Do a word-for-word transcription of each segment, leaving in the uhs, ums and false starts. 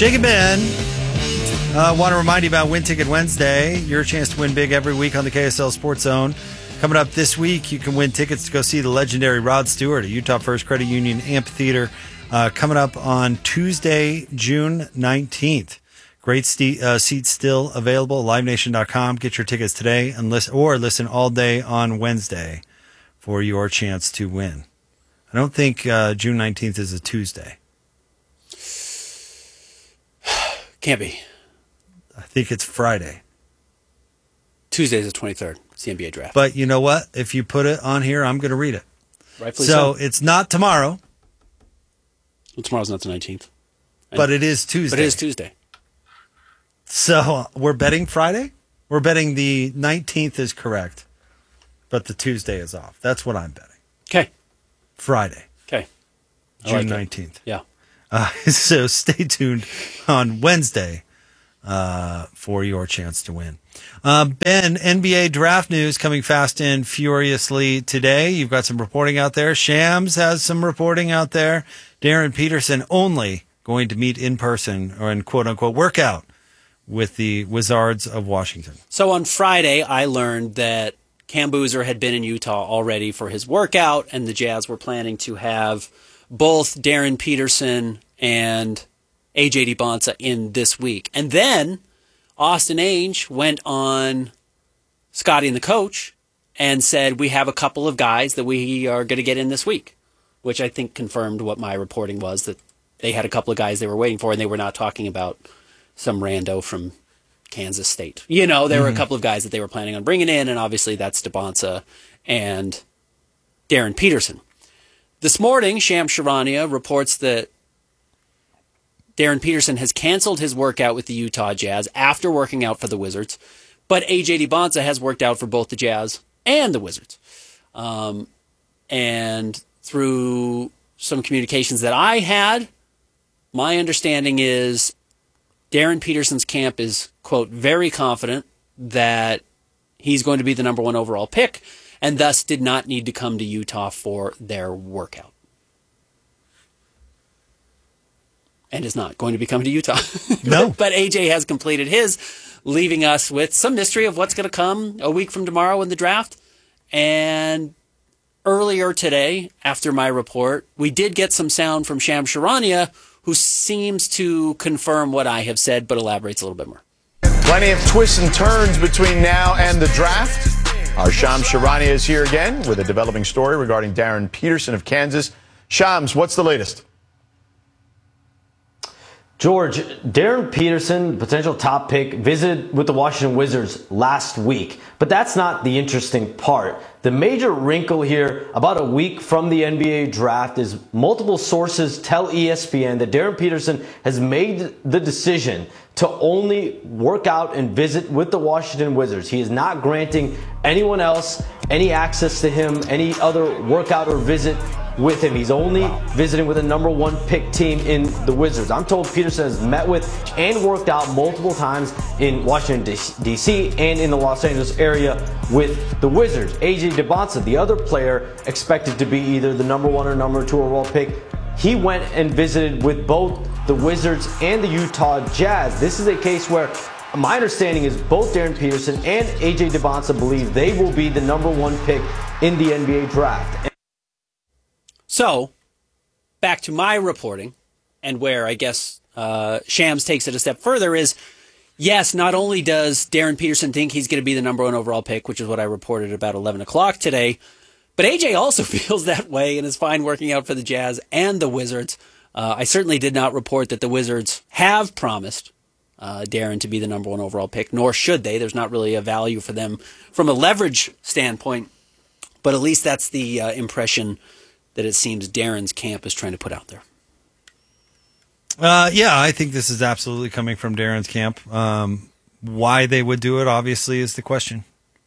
Jake and Ben, uh, want to remind you about Win Ticket Wednesday. Your chance to win big every week on the K S L Sports Zone. Coming up this week, you can win tickets to go see the legendary Rod Stewart at Utah First Credit Union Amphitheater. Uh, coming up on Tuesday, June nineteenth. Great st- uh, seats still available. live nation dot com. Get your tickets today and listen, or listen all day on Wednesday for your chance to win. I don't think uh, June nineteenth is a Tuesday. Can't be. I think it's Friday. Tuesday is the twenty-third. It's the N B A draft. But you know what? If you put it on here, I'm going to read it. Rightfully so. so. It's not tomorrow. Well, tomorrow's not the nineteenth. But it is Tuesday. But it is Tuesday. So we're betting Friday? We're betting the nineteenth is correct, but the Tuesday is off. That's what I'm betting. Okay. Friday. Okay. June nineteenth. Yeah. Uh, so stay tuned on Wednesday uh, for your chance to win. Uh, Ben, N B A draft news coming fast and furiously today. You've got some reporting out there. Shams has some reporting out there. Darren Peterson only going to meet in person or in quote-unquote workout with the Wizards of Washington. So on Friday, I learned that Cam Boozer had been in Utah already for his workout, and the Jazz were planning to have both Darren Peterson and A J DeBonsa in this week. And then Austin Ainge went on Scotty and the Coach and said, we have a couple of guys that we are going to get in this week, which I think confirmed what my reporting was, that they had a couple of guys they were waiting for, and they were not talking about some rando from Kansas State. You know, there mm-hmm. were a couple of guys that they were planning on bringing in, and obviously that's DeBonsa and Darren Peterson. This morning, Shams Charania reports that Darren Peterson has canceled his workout with the Utah Jazz after working out for the Wizards, but A J DeBonsa has worked out for both the Jazz and the Wizards. Um, and through some communications that I had, my understanding is Darren Peterson's camp is, quote, very confident that he's going to be the number one overall pick and thus did not need to come to Utah for their workout. And is not going to be coming to Utah. No. But A J has completed his, leaving us with some mystery of what's going to come a week from tomorrow in the draft. And earlier today, after my report, we did get some sound from Shams Charania, who seems to confirm what I have said, but elaborates a little bit more. Plenty of twists and turns between now and the draft. Our Shams Charania is here again with a developing story regarding Darren Peterson of Kansas. Shams, what's the latest? George, Darren Peterson, potential top pick, visited with the Washington Wizards last week. But that's not the interesting part. The major wrinkle here, about a week from the N B A draft, is multiple sources tell E S P N that Darren Peterson has made the decision to only work out and visit with the Washington Wizards. He is not granting anyone else any access to him, any other workout or visit with him. He's only visiting with a number one pick team in the Wizards. I'm told Peterson has met with and worked out multiple times in Washington, D C and in the Los Angeles area with the Wizards. A J DeBonsa, the other player expected to be either the number one or number two overall pick, he went and visited with both the Wizards and the Utah Jazz. This is a case where my understanding is both Darren Peterson and A J DeBonsa believe they will be the number one pick in the N B A draft. So, back to my reporting, and where I guess uh, Shams takes it a step further is, yes, not only does Darren Peterson think he's going to be the number one overall pick, which is what I reported about eleven o'clock today, but A J also feels that way and is fine working out for the Jazz and the Wizards. Uh, I certainly did not report that the Wizards have promised uh, Darren to be the number one overall pick, nor should they. There's not really a value for them from a leverage standpoint, but at least that's the uh, impression that it seems Darren's camp is trying to put out there. Uh, yeah, I think this is absolutely coming from Darren's camp. Um, why they would do it, obviously, is the question.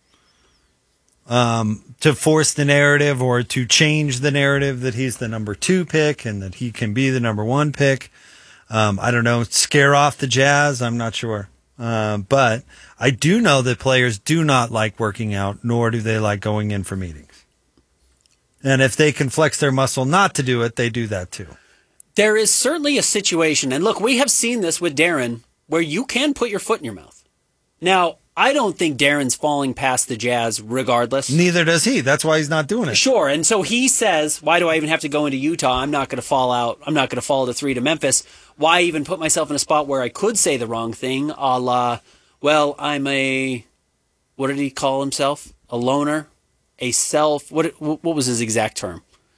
Um, to force the narrative or to change the narrative that he's the number two pick and that he can be the number one pick. Um, I don't know, scare off the Jazz, I'm not sure. Uh, but I do know that players do not like working out, nor do they like going in for meetings. And if they can flex their muscle not to do it, they do that too. There is certainly a situation, and look, we have seen this with Darren, where you can put your foot in your mouth. Now, I don't think Darren's falling past the Jazz regardless. Neither does he. That's why he's not doing it. Sure, and so he says, why do I even have to go into Utah? I'm not going to fall out. I'm not going to fall to three to Memphis. Why even put myself in a spot where I could say the wrong thing, a la, well, I'm a, what did he call himself? A loner? A self, what what was his exact term?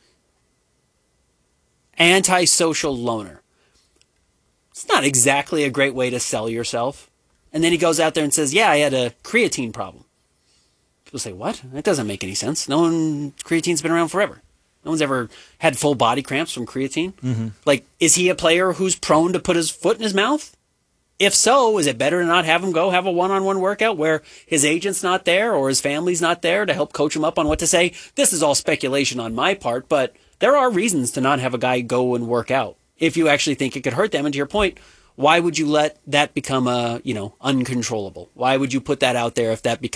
Antisocial loner. It's not exactly a great way to sell yourself. And then he goes out there and says, yeah, I had a creatine problem. People say, what? That doesn't make any sense. No one, creatine's been around forever. No one's ever had full body cramps from creatine. Mm-hmm. Like, is he a player who's prone to put his foot in his mouth? If so, is it better to not have him go have a one-on-one workout where his agent's not there or his family's not there to help coach him up on what to say? This is all speculation on my part, but there are reasons to not have a guy go and work out if you actually think it could hurt them. And to your point, why would you let that become a, you know, uncontrollable? Why would you put that out there if that becomes